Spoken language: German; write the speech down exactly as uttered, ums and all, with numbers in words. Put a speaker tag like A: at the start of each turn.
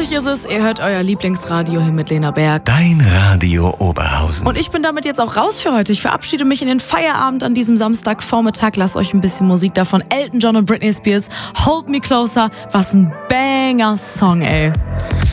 A: Möglich ist es, ihr hört euer Lieblingsradio hier mit Lena Berg.
B: Dein Radio Oberhausen.
A: Und ich bin damit jetzt auch raus für heute. Ich verabschiede mich in den Feierabend an diesem Samstagvormittag. Lasst euch ein bisschen Musik davon. Elton John und Britney Spears, Hold Me Closer. Was ein Banger-Song, ey.